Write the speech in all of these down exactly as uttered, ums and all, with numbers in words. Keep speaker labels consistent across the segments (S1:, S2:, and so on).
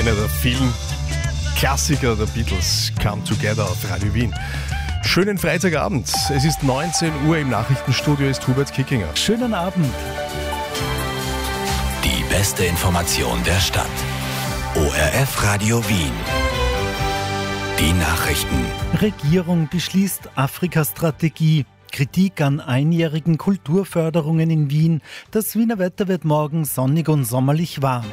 S1: Einer der vielen Klassiker der Beatles, Come Together auf Radio Wien. Schönen Freitagabend. Es ist neunzehn Uhr, im Nachrichtenstudio ist Hubert Kickinger.
S2: Schönen Abend.
S3: Die beste Information der Stadt. O R F Radio Wien. Die Nachrichten.
S2: Regierung beschließt Afrika-Strategie. Kritik an einjährigen Kulturförderungen in Wien. Das Wiener Wetter wird morgen sonnig und sommerlich warm.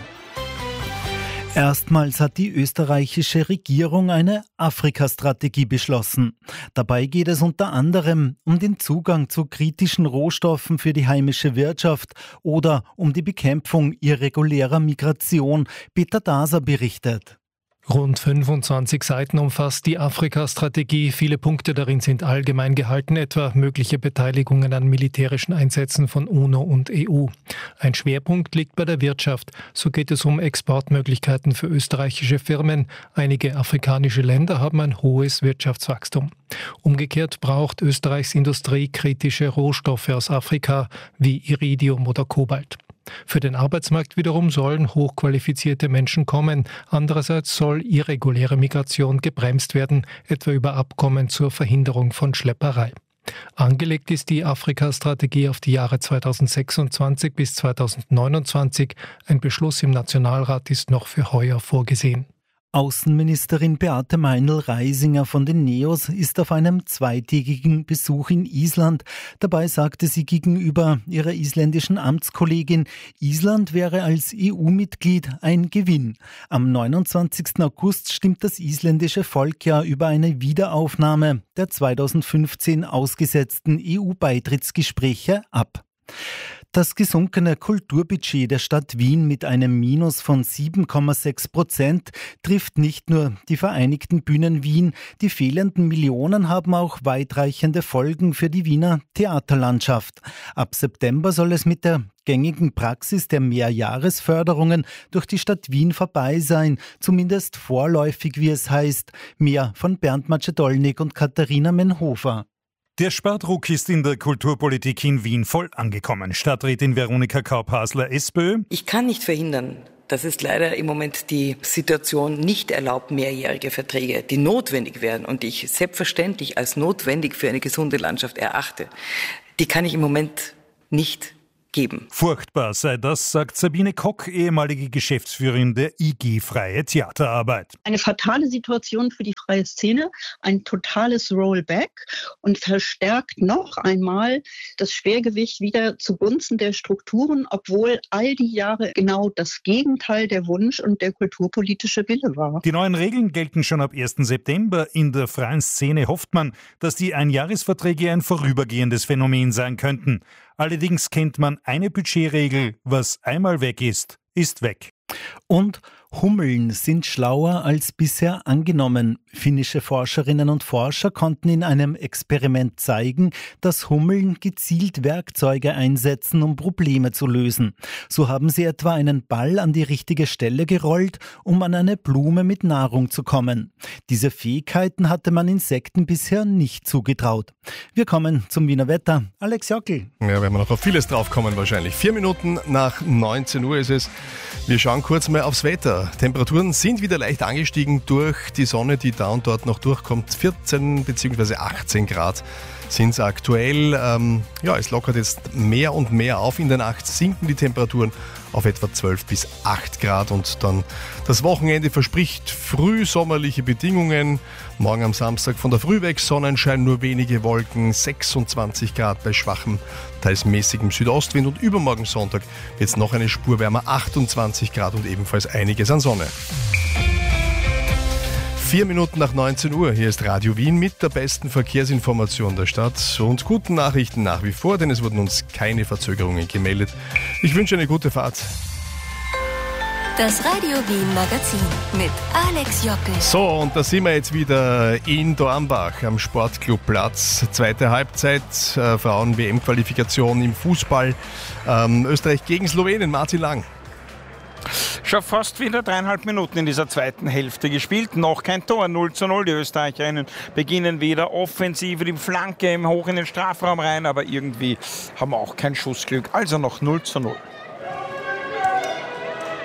S2: Erstmals hat die österreichische Regierung eine Afrika-Strategie beschlossen. Dabei geht es unter anderem um den Zugang zu kritischen Rohstoffen für die heimische Wirtschaft oder um die Bekämpfung irregulärer Migration. Peter Daser berichtet.
S4: Rund fünfundzwanzig Seiten umfasst die Afrika-Strategie. Viele Punkte darin sind allgemein gehalten, etwa mögliche Beteiligungen an militärischen Einsätzen von UNO und E U. Ein Schwerpunkt liegt bei der Wirtschaft. So geht es um Exportmöglichkeiten für österreichische Firmen. Einige afrikanische Länder haben ein hohes Wirtschaftswachstum. Umgekehrt braucht Österreichs Industrie kritische Rohstoffe aus Afrika wie Iridium oder Kobalt. Für den Arbeitsmarkt wiederum sollen hochqualifizierte Menschen kommen. Andererseits soll irreguläre Migration gebremst werden, etwa über Abkommen zur Verhinderung von Schlepperei. Angelegt ist die Afrika-Strategie auf die Jahre zweitausendsechsundzwanzig bis zweitausendneunundzwanzig. Ein Beschluss im Nationalrat ist noch für heuer vorgesehen.
S2: Außenministerin Beate Meinl-Reisinger von den NEOS ist auf einem zweitägigen Besuch in Island. Dabei sagte sie gegenüber ihrer isländischen Amtskollegin, Island wäre als E U-Mitglied ein Gewinn. Am neunundzwanzigsten August stimmt das isländische Volk ja über eine Wiederaufnahme der zweitausendfünfzehn ausgesetzten E U-Beitrittsgespräche ab. Das gesunkene Kulturbudget der Stadt Wien mit einem Minus von sieben Komma sechs Prozent trifft nicht nur die Vereinigten Bühnen Wien. Die fehlenden Millionen haben auch weitreichende Folgen für die Wiener Theaterlandschaft. Ab September soll es mit der gängigen Praxis der Mehrjahresförderungen durch die Stadt Wien vorbei sein, zumindest vorläufig, wie es heißt. Mehr von Bernd Macedolnik und Katharina Menhofer.
S5: Der Spartruck ist in der Kulturpolitik in Wien voll angekommen. Stadträtin Veronika Kaup-Hasler-Esbö.
S6: Ich kann nicht verhindern, dass es leider im Moment die Situation nicht erlaubt, mehrjährige Verträge, die notwendig wären und die ich selbstverständlich als notwendig für eine gesunde Landschaft erachte, die kann ich im Moment nicht geben.
S5: Furchtbar sei das, sagt Sabine Kock, ehemalige Geschäftsführerin der I G Freie Theaterarbeit.
S7: Eine fatale Situation für die freie Szene, ein totales Rollback und verstärkt noch einmal das Schwergewicht wieder zugunsten der Strukturen, obwohl all die Jahre genau das Gegenteil der Wunsch und der kulturpolitische Wille war.
S5: Die neuen Regeln gelten schon ab ersten September. In der freien Szene hofft man, dass die Einjahresverträge ein vorübergehendes Phänomen sein könnten. Allerdings kennt man eine Budgetregel, was einmal weg ist, ist weg.
S2: Und Hummeln sind schlauer als bisher angenommen. Finnische Forscherinnen und Forscher konnten in einem Experiment zeigen, dass Hummeln gezielt Werkzeuge einsetzen, um Probleme zu lösen. So haben sie etwa einen Ball an die richtige Stelle gerollt, um an eine Blume mit Nahrung zu kommen. Diese Fähigkeiten hatte man Insekten bisher nicht zugetraut. Wir kommen zum Wiener Wetter. Alex Jockel.
S1: Ja, werden wir noch auf vieles draufkommen wahrscheinlich. Vier Minuten nach neunzehn Uhr ist es. Wir schauen kurz mal aufs Wetter. Temperaturen sind wieder leicht angestiegen durch die Sonne, die da und dort noch durchkommt. vierzehn bzw. achtzehn Grad sind es aktuell. Ähm, ja, es lockert jetzt mehr und mehr auf. In der Nacht sinken die Temperaturen auf etwa zwölf bis acht Grad und dann das Wochenende verspricht frühsommerliche Bedingungen. Morgen am Samstag von der Früh weg Sonnenschein, nur wenige Wolken, sechsundzwanzig Grad bei schwachem, teils mäßigem Südostwind und übermorgen Sonntag wird es noch eine Spur wärmer, achtundzwanzig Grad und ebenfalls einiges an Sonne. Vier Minuten nach neunzehn Uhr, hier ist Radio Wien mit der besten Verkehrsinformation der Stadt und guten Nachrichten nach wie vor, denn es wurden uns keine Verzögerungen gemeldet. Ich wünsche eine gute Fahrt.
S8: Das Radio Wien Magazin mit Alex Jockel.
S1: So, und da sind wir jetzt wieder in Dornbach am Sportclubplatz. Zweite Halbzeit, äh, Frauen-W M-Qualifikation im Fußball. Ähm, Österreich gegen Slowenien, Martin Lang.
S9: Schon fast wieder dreieinhalb Minuten in dieser zweiten Hälfte gespielt. Noch kein Tor, null zu null. Die Österreicherinnen beginnen wieder offensiv, die Flanke hoch in den Strafraum rein, aber irgendwie haben wir auch kein Schussglück. Also noch null zu null.